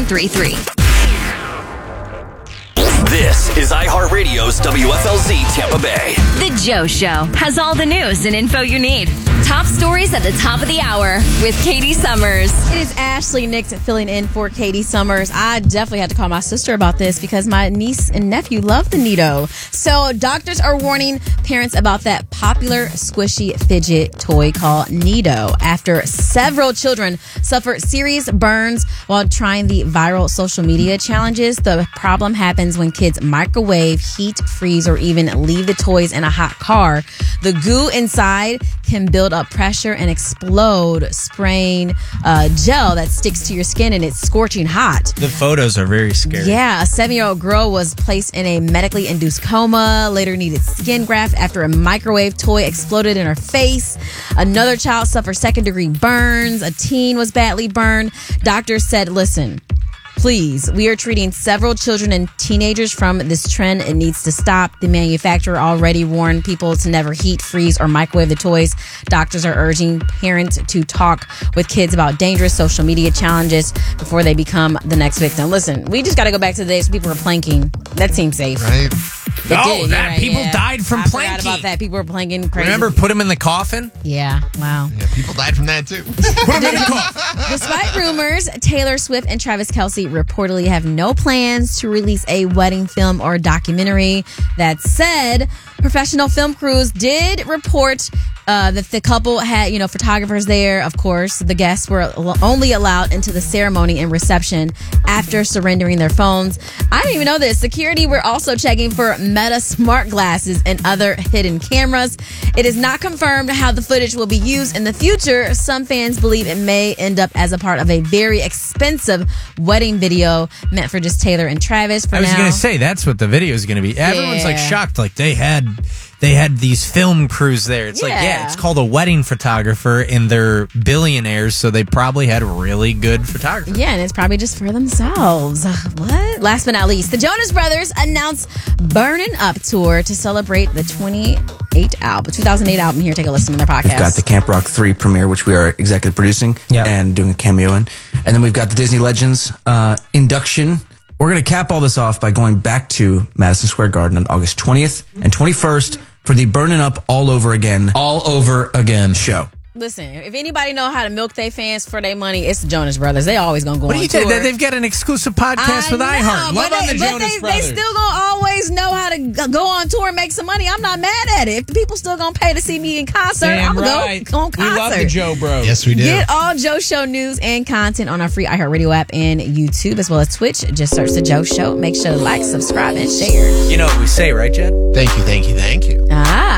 91.33. This is iHeartRadio's WFLZ Tampa Bay. The Joe Show has all the news and info you need. Top stories at the top of the hour with Katie Summers. It is Ashley Nix filling in for Katie Summers. I definitely had to call my sister about this because my niece and nephew love the Neato. So doctors are warning parents about that popular squishy fidget toy called Neato after several children suffered serious burns while trying the viral social media challenges. The problem happens when kids microwave, heat, freeze, or even leave the toys in a hot car. The goo inside can build up pressure and explode, spraying gel that sticks to your skin, and it's scorching hot. The photos are very scary. Yeah, a 7-year-old girl was placed in a medically induced coma, later needed skin graft after a microwave toy exploded in her face. Another child suffered second-degree burns. A teen was badly burned. Doctors said, listen, please, we are treating several children and teenagers from this trend. It needs to stop. The manufacturer already warned people to never heat, freeze, or microwave the toys. Doctors are urging parents to talk with kids about dangerous social media challenges before they become the next victim. Listen, we just got to go back to the days when people were planking. That seemed safe. Right. People died from planking. I forgot about that. People were planking crazy. Remember, put them in the coffin? Yeah, wow. Yeah, people died from that too. Put them in the coffin. Despite rumors, Taylor Swift and Travis Kelce reportedly have no plans to release a wedding film or documentary. That said, professional film crews did report that the couple had, photographers there. Of course, the guests were only allowed into the ceremony and reception after surrendering their phones. I didn't even know this. Security were also checking for Meta smart glasses and other hidden cameras. It is not confirmed how the footage will be used in the future. Some fans believe it may end up as a part of a very expensive wedding video meant for just Taylor and Travis. I was going to say, that's what the video is going to be. Everyone's like shocked. Like they had these film crews there. It's it's called a wedding photographer, and they're billionaires, so they probably had really good photographers. Yeah, and it's probably just for themselves. What? Last but not least, the Jonas Brothers announced Burnin' Up Tour to celebrate the 2008 album. Here, take a listen to their podcast. We've got the Camp Rock 3 premiere, which we are executive producing and doing a cameo in. And then we've got the Disney Legends induction. We're going to cap all this off by going back to Madison Square Garden on August 20th and 21st for the Burnin' Up All Over Again show. Listen, if anybody know how to milk their fans for their money, it's the Jonas Brothers. They always gonna go on tour. They've got an exclusive podcast with iHeart. Love on the Jonas Brothers. They still gonna always know how to go on tour and make some money. I'm not mad at it. If the people still gonna pay to see me in concert, I'm gonna go on concert. We love the Joe Bros. Yes, we do. Get all Joe Show news and content on our free iHeartRadio app and YouTube, as well as Twitch. Just search the Joe Show. Make sure to like, subscribe, and share. You know what we say, right, Jed? Thank you. Ah.